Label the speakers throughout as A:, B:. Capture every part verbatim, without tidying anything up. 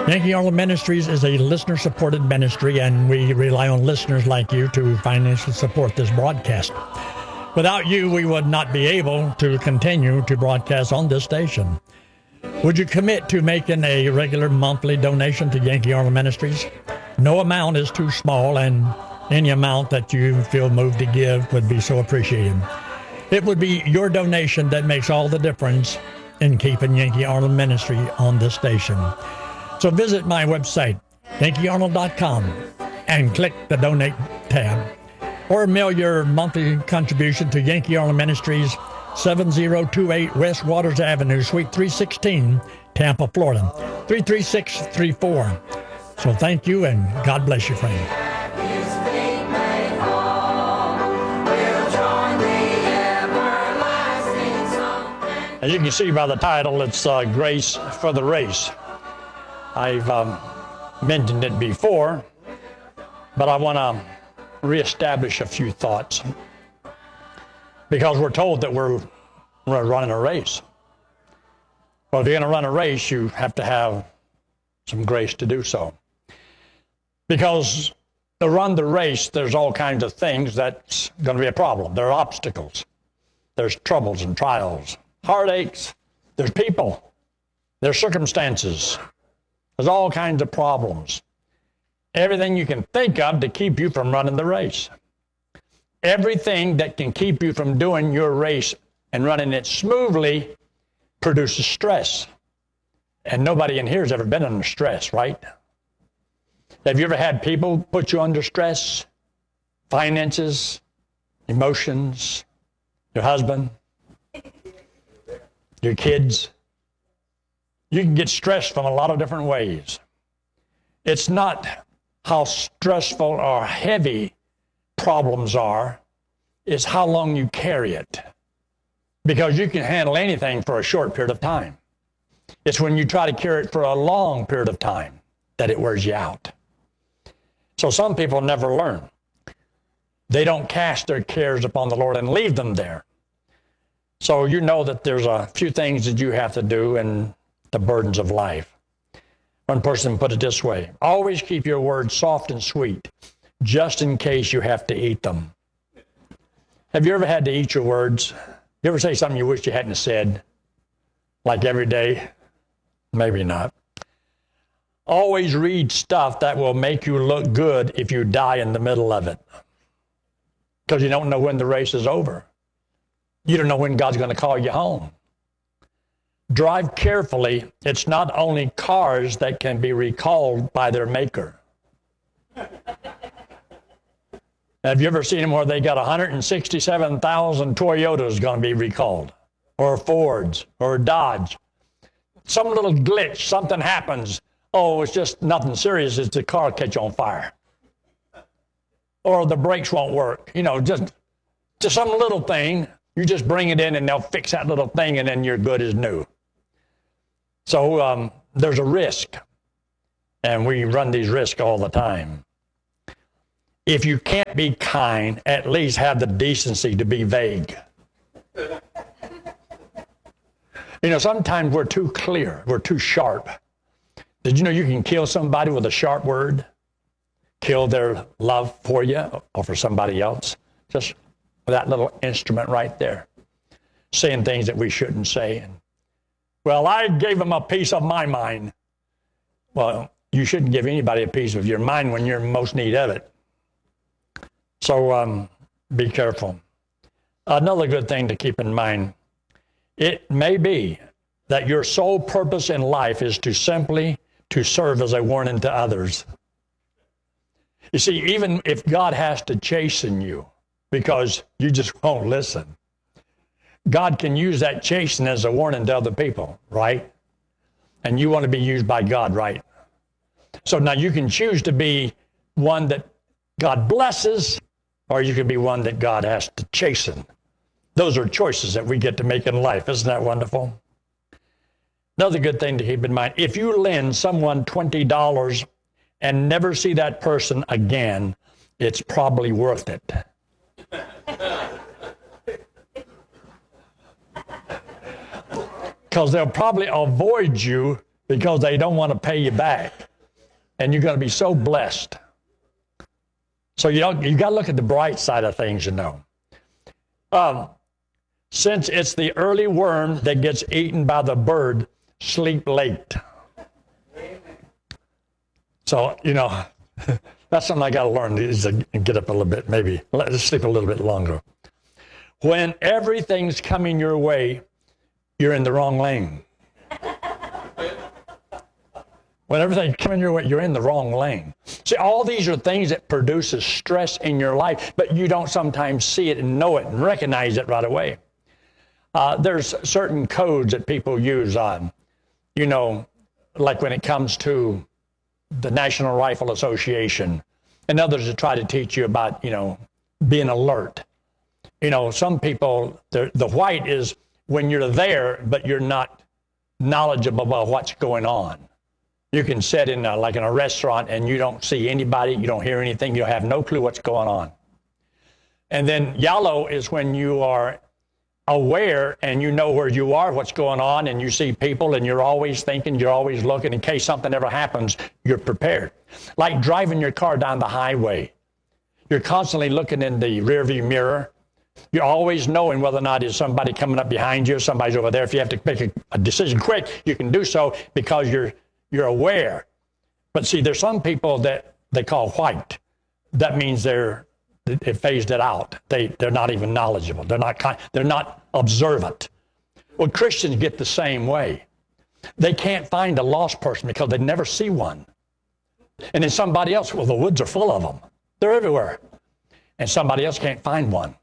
A: Yankee Arnold Ministries is a listener-supported ministry, and we rely on listeners like you to financially support this broadcast. Without you, we would not be able to continue to broadcast on this station. Would you commit to making a regular monthly donation to Yankee Arnold Ministries? No amount is too small, and any amount that you feel moved to give would be so appreciated. It would be your donation that makes all the difference in keeping Yankee Arnold Ministry on this station. So visit my website, Yankee Arnold dot com, and click the Donate tab. Or mail your monthly contribution to Yankee Arnold Ministries, seven oh two eight West Waters Avenue, Suite three sixteen, Tampa, Florida, three three six three four. So thank you, and God bless you, friend. As you can see by the title, it's uh, Grace for the Race. I've um, mentioned it before, but I want to reestablish a few thoughts, because we're told that we're, we're running a race. Well, if you're going to run a race, you have to have some grace to do so. Because to run the race, there's all kinds of things that's going to be a problem. There are obstacles. There's troubles and trials, heartaches. There's people. There's circumstances. There's all kinds of problems. Everything you can think of to keep you from running the race. Everything that can keep you from doing your race and running it smoothly produces stress. And nobody in here has ever been under stress, right? Have you ever had people put you under stress? Finances, emotions, your husband, your kids. You can get stressed from a lot of different ways. It's not how stressful or heavy problems are, it's how long you carry it. Because you can handle anything for a short period of time. It's when you try to carry it for a long period of time that it wears you out. So some people never learn. They don't cast their cares upon the Lord and leave them there. So you know that there's a few things that you have to do in the burdens of life. One person put it this way: always keep your words soft and sweet, just in case you have to eat them. Have you ever had to eat your words? You ever say something you wish you hadn't said? Like every day? Maybe not. Always read stuff that will make you look good if you die in the middle of it. Because you don't know when the race is over. You don't know when God's going to call you home. Drive carefully. It's not only cars that can be recalled by their maker. Have you ever seen them where they got one hundred sixty-seven thousand Toyotas going to be recalled? Or Fords, or Dodge? Some little glitch, something happens. Oh, it's just nothing serious. It's the car catch on fire. Or the brakes won't work. You know, just, just some little thing. You just bring it in and they'll fix that little thing and then you're good as new. So um, there's a risk. And we run these risks all the time. If you can't be kind, at least have the decency to be vague. You know, sometimes we're too clear. We're too sharp. Did you know you can kill somebody with a sharp word? Kill their love for you or for somebody else? Just with that little instrument right there. Saying things that we shouldn't say. And, well, I gave them a piece of my mind. Well, you shouldn't give anybody a piece of your mind when you're in most need of it. So um, be careful. Another good thing to keep in mind, it may be that your sole purpose in life is to simply to serve as a warning to others. You see, even if God has to chasten you because you just won't listen, God can use that chastening as a warning to other people, right? And you want to be used by God, right? So now you can choose to be one that God blesses, or you can be one that God has to chasten. Those are choices that we get to make in life. Isn't that wonderful? Another good thing to keep in mind, if you lend someone twenty dollars and never see that person again, it's probably worth it. Because they'll probably avoid you because they don't want to pay you back. And you're going to be so blessed. So you don't, you got to look at the bright side of things, you know. Um, since it's the early worm that gets eaten by the bird, sleep late. So, you know, that's something I got to learn is to get up a little bit, maybe let sleep a little bit longer. When everything's coming your way, you're in the wrong lane. When everything's coming your way, you're in the wrong lane. See, all these are things that produces stress in your life, but you don't sometimes see it and know it and recognize it right away. Uh, there's certain codes that people use on, you know, like when it comes to the National Rifle Association and others that try to teach you about, you know, being alert. You know, some people, the white is when you're there, but you're not knowledgeable about what's going on. You can sit in a, like in a restaurant and you don't see anybody, you don't hear anything, you have no clue what's going on. And then yellow is when you are aware and you know where you are, what's going on, and you see people and you're always thinking, you're always looking in case something ever happens, you're prepared. Like driving your car down the highway. You're constantly looking in the rearview mirror. You're always knowing whether or not is somebody coming up behind you, somebody's over there. If you have to make a, a decision quick, you can do so because you're you're aware. But see, there's some people that they call white. That means they're it phased it out. They they're not even knowledgeable. They're not kind, they're not observant. Well, Christians get the same way. They can't find a lost person because they never see one. And then somebody else, well, the woods are full of them. They're everywhere. And somebody else can't find one.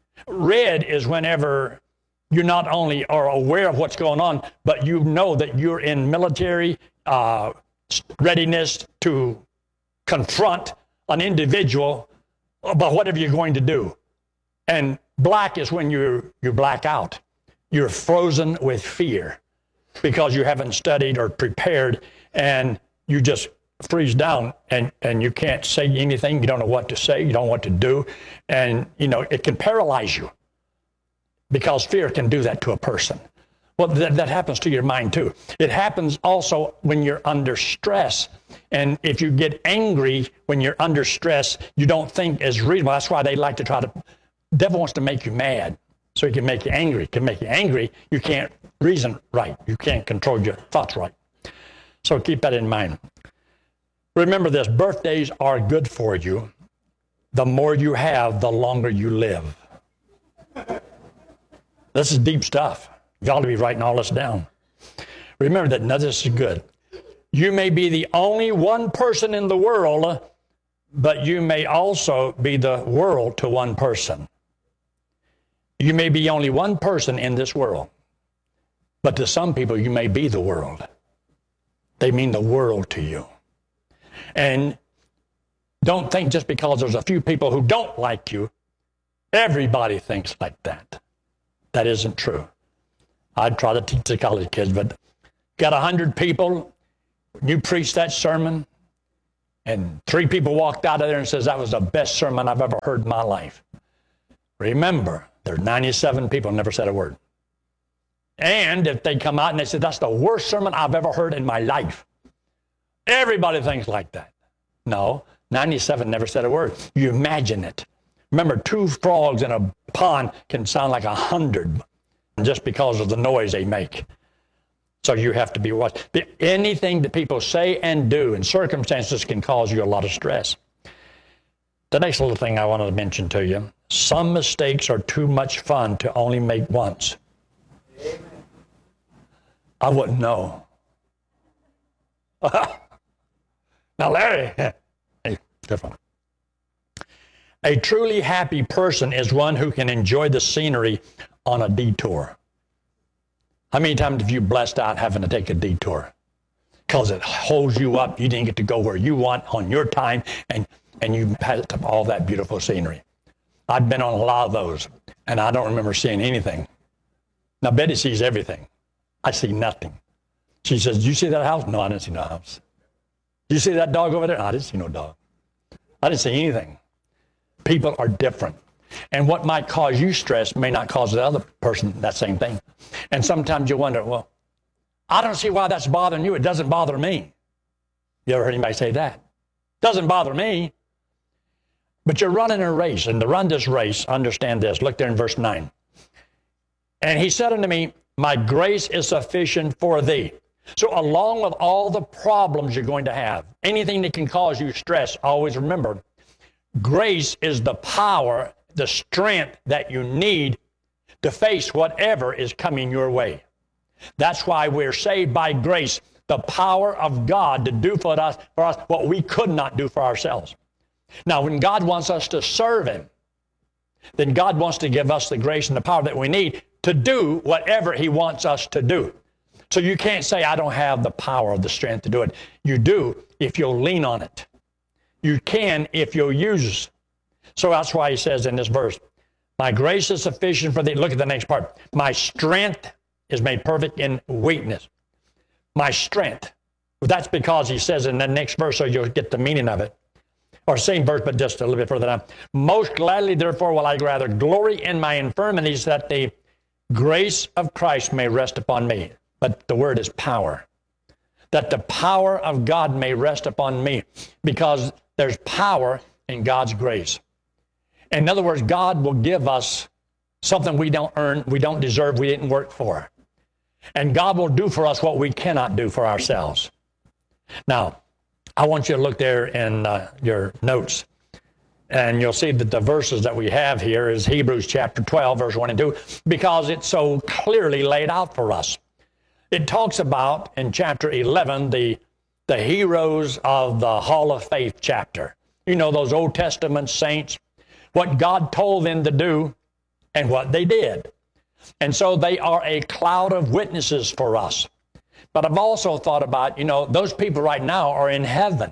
A: Red is whenever you not only are aware of what's going on, but you know that you're in military uh, readiness to confront an individual about whatever you're going to do. And black is when you you black out. You're frozen with fear because you haven't studied or prepared, and you just freeze down and, and you can't say anything. You don't know what to say. You don't know what to do. And, you know, it can paralyze you because fear can do that to a person. Well, that, that happens to your mind too. It happens also when you're under stress. And if you get angry when you're under stress, you don't think as reasonable. That's why they like to try to, the devil wants to make you mad so he can make you angry. He can make you angry. You can't reason right. You can't control your thoughts right. So keep that in mind. Remember this, birthdays are good for you. The more you have, the longer you live. This is deep stuff. You ought to be writing all this down. Remember that none of this is good. You may be the only one person in the world, but you may also be the world to one person. You may be only one person in this world, but to some people you may be the world. They mean the world to you. And don't think just because there's a few people who don't like you, everybody thinks like that. That isn't true. I'd try to teach the college kids, but got a hundred people, you preach that sermon, and three people walked out of there and says, that was the best sermon I've ever heard in my life. Remember, there are ninety-seven people who never said a word. And if they come out and they say, that's the worst sermon I've ever heard in my life, everybody thinks like that. No, ninety-seven never said a word. You imagine it. Remember, two frogs in a pond can sound like a hundred just because of the noise they make. So you have to be watching. Anything that people say and do and circumstances can cause you a lot of stress. The next little thing I wanted to mention to you, some mistakes are too much fun to only make once. Amen. I wouldn't know. Now, Larry, hey, different. A truly happy person is one who can enjoy the scenery on a detour. How many times have you blessed out having to take a detour? Because it holds you up. You didn't get to go where you want on your time, and, and you passed up all that beautiful scenery. I've been on a lot of those, and I don't remember seeing anything. Now, Betty sees everything. I see nothing. She says, did you see that house? No, I didn't see no house. Did you see that dog over there? No, I didn't see no dog. I didn't see anything. People are different. And what might cause you stress may not cause the other person that same thing. And sometimes you wonder, well, I don't see why that's bothering you. It doesn't bother me. You ever heard anybody say that? Doesn't bother me. But you're running a race, and to run this race, understand this. Look there in verse nine. And he said unto me, my grace is sufficient for thee. So along with all the problems you're going to have, anything that can cause you stress, always remember, grace is the power, the strength that you need to face whatever is coming your way. That's why we're saved by grace, the power of God to do for us, for us what we could not do for ourselves. Now, when God wants us to serve him, then God wants to give us the grace and the power that we need to do whatever he wants us to do. So you can't say, I don't have the power or the strength to do it. You do if you'll lean on it. You can if you'll use it. So that's why he says in this verse, my grace is sufficient for thee. Look at the next part. My strength is made perfect in weakness. My strength. Well, that's because he says in the next verse, so you'll get the meaning of it. Or same verse, but just a little bit further down. Most gladly, therefore, will I rather glory in my infirmities, that the grace of Christ may rest upon me. But the word is power. That the power of God may rest upon me, because there's power in God's grace. In other words, God will give us something we don't earn, we don't deserve, we didn't work for. And God will do for us what we cannot do for ourselves. Now, I want you to look there in uh, your notes, and you'll see that the verses that we have here is Hebrews chapter twelve, verse one and two, because it's so clearly laid out for us. It talks about, in chapter eleven, the, the heroes of the Hall of Faith chapter. You know, those Old Testament saints, what God told them to do and what they did. And so they are a cloud of witnesses for us. But I've also thought about, you know, those people right now are in heaven,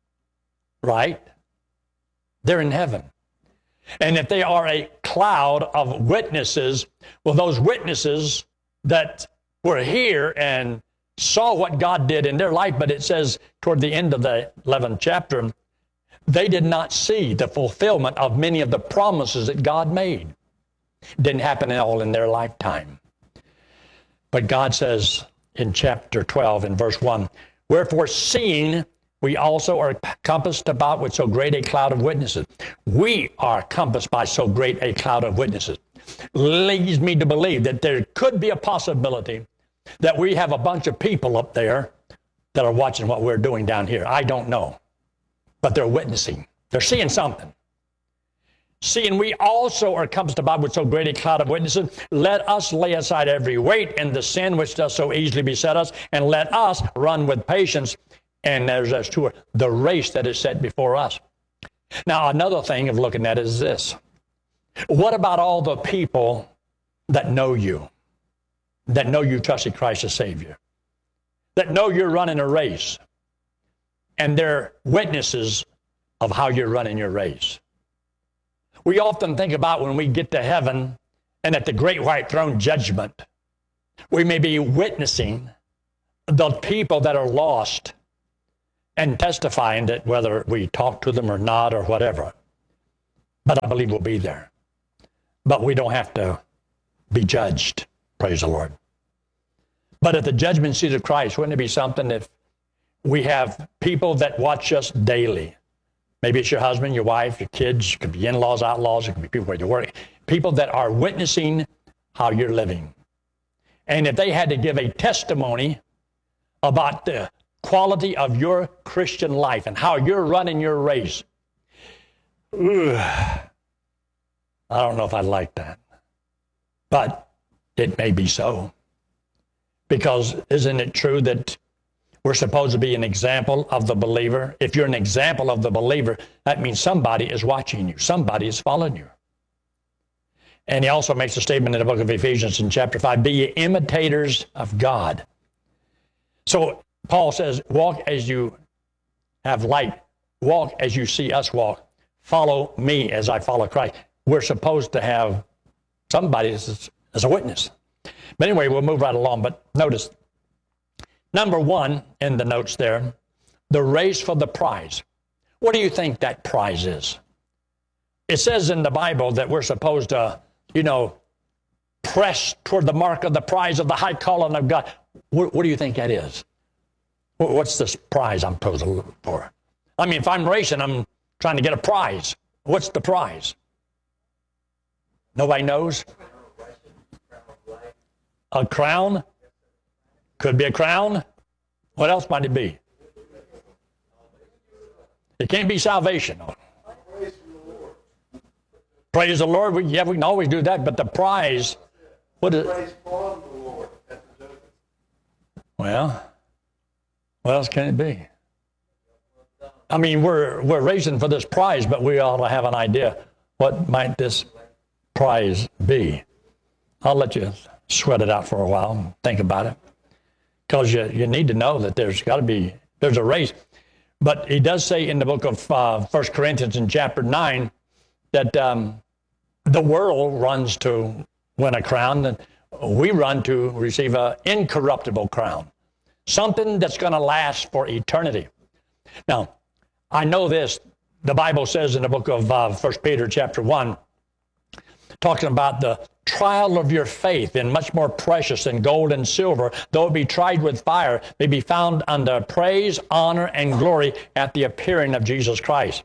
A: right? They're in heaven. And if they are a cloud of witnesses, well, those witnesses that were here and saw what God did in their life, but it says toward the end of the eleventh chapter, they did not see the fulfillment of many of the promises that God made. It didn't happen all in their lifetime. But God says in chapter twelve, in verse one, wherefore seeing we also are compassed about with so great a cloud of witnesses. We are compassed by so great a cloud of witnesses. Leads me to believe that there could be a possibility that we have a bunch of people up there that are watching what we're doing down here. I don't know. But they're witnessing. They're seeing something. Seeing we also are compassed about with so great a cloud of witnesses, let us lay aside every weight and the sin which does so easily beset us, and let us run with patience, and there's us to the race that is set before us. Now, another thing of looking at is this. What about all the people that know you, that know you trusted Christ as Savior, that know you're running a race, and they're witnesses of how you're running your race? We often think about when we get to heaven and at the great white throne judgment, we may be witnessing the people that are lost and testifying that whether we talk to them or not or whatever. But I believe we'll be there. But we don't have to be judged, praise the Lord. But at the judgment seat of Christ, wouldn't it be something if we have people that watch us daily? Maybe it's your husband, your wife, your kids, it could be in-laws, outlaws, it could be people where you're working. People that are witnessing how you're living. And if they had to give a testimony about the quality of your Christian life and how you're running your race, ugh, I don't know if I'd like that. But it may be so. Because isn't it true that we're supposed to be an example of the believer? If you're an example of the believer, that means somebody is watching you. Somebody is following you. And he also makes a statement in the book of Ephesians in chapter five, be ye imitators of God. So Paul says, walk as you have light. Walk as you see us walk. Follow me as I follow Christ. We're supposed to have somebody as, as a witness. But anyway, we'll move right along. But notice, number one in the notes there, the race for the prize. What do you think that prize is? It says in the Bible that we're supposed to, you know, press toward the mark of the prize of the high calling of God. what, what do you think that is? What's this prize I'm supposed to look for? I mean, if I'm racing, I'm trying to get a prize. What's the prize? Nobody knows? A crown? Could be a crown. What else might it be? It can't be salvation. Praise the Lord. We, yeah, we can always do that, but the prize, what is it? Well, what else can it be? I mean, we're we're racing for this prize, but we ought to have an idea what might this prize be. I'll let you sweat it out for a while and think about it, because you, you need to know that there's got to be, there's a race. But he does say in the book of uh, First Corinthians in chapter nine that um, the world runs to win a crown, and we run to receive an incorruptible crown, something that's going to last for eternity. Now, I know this. The Bible says in the book of uh, First Peter chapter one, talking about the trial of your faith, and much more precious than gold and silver, though it be tried with fire, may be found unto praise, honor, and glory at the appearing of Jesus Christ.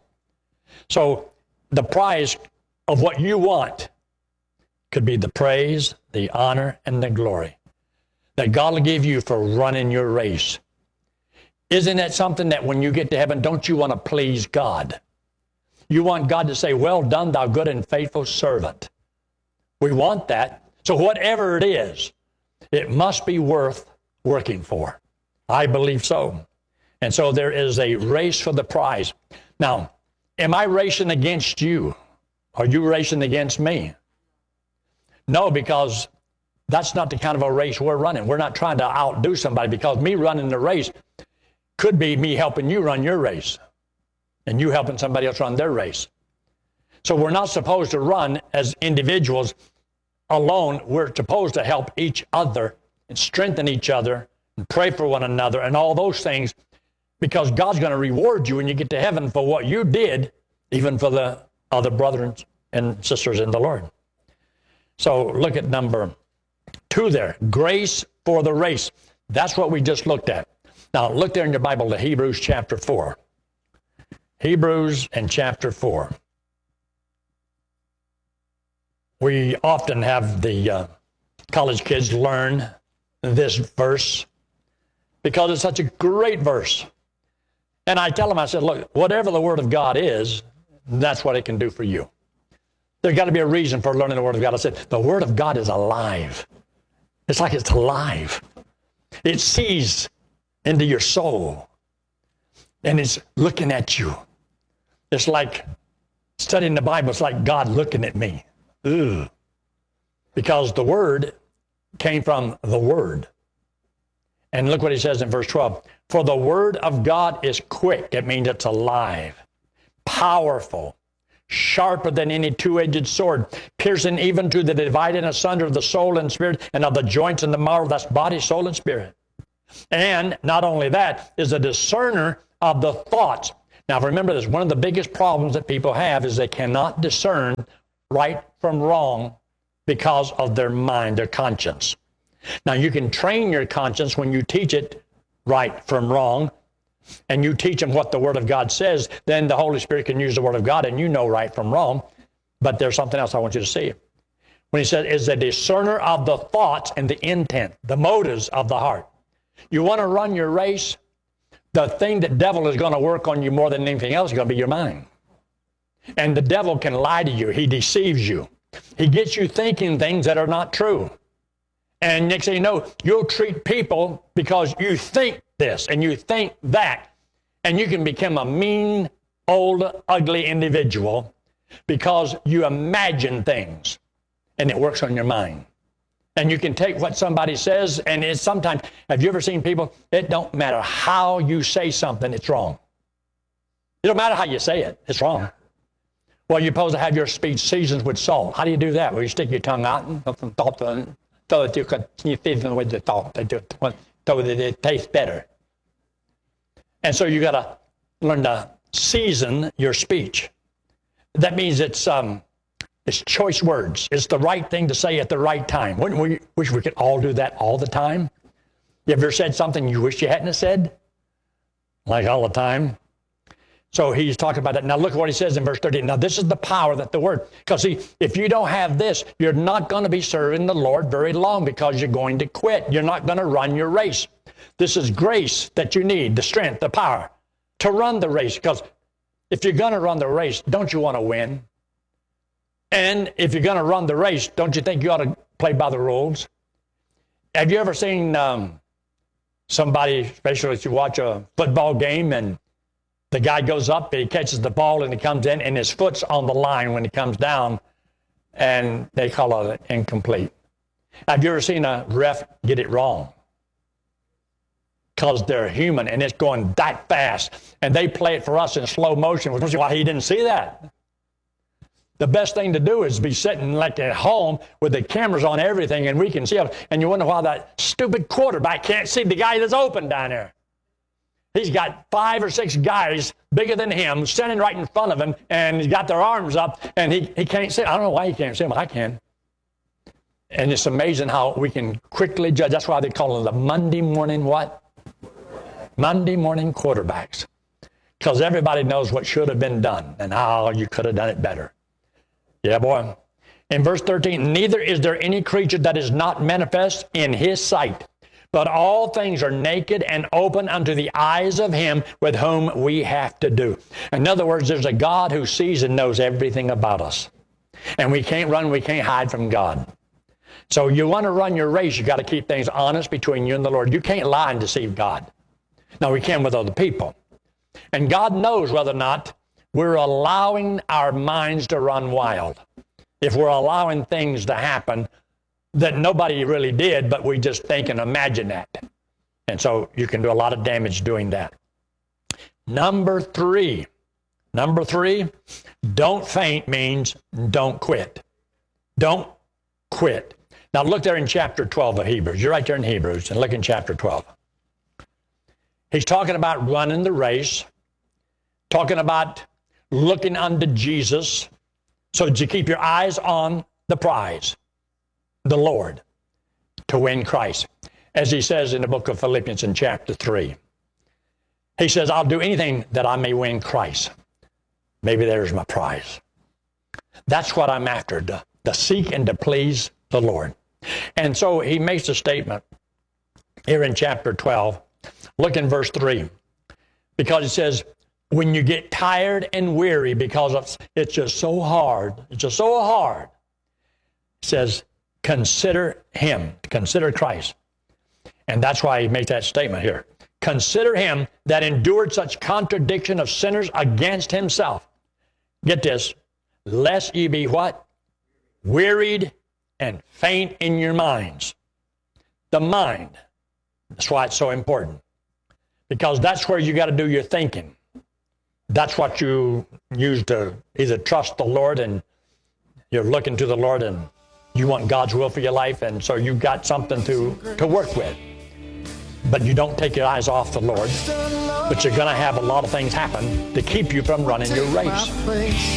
A: So the prize of what you want could be the praise, the honor, and the glory that God will give you for running your race. Isn't that something that when you get to heaven, don't you want to please God? You want God to say, well done, thou good and faithful servant. We want that. So whatever it is, it must be worth working for. I believe so. And so there is a race for the prize. Now, am I racing against you? Are you racing against me? No, because that's not the kind of a race we're running. We're not trying to outdo somebody, because me running the race could be me helping you run your race and you helping somebody else run their race. So we're not supposed to run as individuals alone. We're supposed to help each other and strengthen each other and pray for one another and all those things, because God's going to reward you when you get to heaven for what you did, even for the other brothers and sisters in the Lord. So look at number two there, grace for the race. That's what we just looked at. Now look there in your Bible to Hebrews chapter four. Hebrews and chapter four. We often have the uh, college kids learn this verse because it's such a great verse. And I tell them, I said, look, whatever the Word of God is, that's what it can do for you. There's got to be a reason for learning the Word of God. I said, the Word of God is alive. It's like it's alive. It sees into your soul, and it's looking at you. It's like studying the Bible. It's like God looking at me. Ugh. Because the Word came from the Word. And look what he says in verse twelve. For the Word of God is quick. It means it's alive, powerful, sharper than any two-edged sword, piercing even to the dividing asunder of the soul and spirit, and of the joints and the marrow. That's body, soul, and spirit. And not only that, is a discerner of the thoughts. Now remember this, one of the biggest problems that people have is they cannot discern right from wrong because of their mind, their conscience. Now you can train your conscience when you teach it right from wrong, and you teach them what the Word of God says, then the Holy Spirit can use the Word of God and you know right from wrong. But there's something else I want you to see. When he says, is a discerner of the thoughts and the intent, the motives of the heart. You want to run your race? The thing that devil is going to work on you more than anything else is going to be your mind. And the devil can lie to you. He deceives you. He gets you thinking things that are not true. And next thing you know, you'll treat people because you think this and you think that. And you can become a mean, old, ugly individual because you imagine things and it works on your mind. And you can take what somebody says, and it's sometimes, have you ever seen people, it don't matter how you say something, it's wrong. It don't matter how you say it, it's wrong. Well, you're supposed to have your speech seasoned with salt. How do you do that? Well, you stick your tongue out and talk to them so that you can season with the thought, so that it tastes better. And so you got to learn to season your speech. That means it's um, it's choice words. It's the right thing to say at the right time. Wouldn't we wish we could all do that all the time? You ever said something you wish you hadn't have said? Like all the time. So he's talking about that. Now look at what he says in verse thirteen. Now this is the power that the word, because see, if you don't have this, you're not going to be serving the Lord very long because you're going to quit. You're not going to run your race. This is grace that you need, the strength, the power to run the race. Because if you're going to run the race, don't you want to win? And if you're going to run the race, don't you think you ought to play by the rules? Have you ever seen um, somebody, especially if you watch a football game and the guy goes up, he catches the ball, and he comes in, and his foot's on the line when he comes down, and they call it incomplete. Have you ever seen a ref get it wrong? Because they're human, and it's going that fast, and they play it for us in slow motion. Why he didn't see that? The best thing to do is be sitting like at home with the cameras on everything, and we can see it, and you wonder why that stupid quarterback can't see the guy that's open down there. He's got five or six guys bigger than him standing right in front of him, and he's got their arms up, and he, he can't see. I don't know why he can't see them. I can. And it's amazing how we can quickly judge. That's why they call them the Monday morning what? Monday morning quarterbacks. Because everybody knows what should have been done and how you could have done it better. Yeah, boy. In verse thirteen, neither is there any creature that is not manifest in his sight, but all things are naked and open unto the eyes of him with whom we have to do. In other words, there's a God who sees and knows everything about us. And we can't run, we can't hide from God. So you want to run your race, you got to keep things honest between you and the Lord. You can't lie and deceive God. Now, we can with other people. And God knows whether or not we're allowing our minds to run wild. If we're allowing things to happen that nobody really did, but we just think and imagine that. And so you can do a lot of damage doing that. Number three. Number three, don't faint means don't quit. Don't quit. Now look there in chapter twelve of Hebrews. You're right there in Hebrews, and look in chapter twelve. He's talking about running the race, talking about looking unto Jesus so that you keep your eyes on the prize, the Lord, to win Christ. As he says in the book of Philippians in chapter three. He says, I'll do anything that I may win Christ. Maybe there's my prize. That's what I'm after, to, to seek and to please the Lord. And so he makes a statement here in chapter twelve. Look in verse three. Because it says, when you get tired and weary because of, it's just so hard, it's just so hard. It says, consider him, consider Christ. And that's why he makes that statement here. Consider him that endured such contradiction of sinners against himself. Get this, lest ye be what? Wearied and faint in your minds. The mind. That's why it's so important. Because that's where you got to do your thinking. That's what you use to either trust the Lord, and you're looking to the Lord and you want God's will for your life, and so you've got something to, to work with. But you don't take your eyes off the Lord, but you're going to have a lot of things happen to keep you from running your race.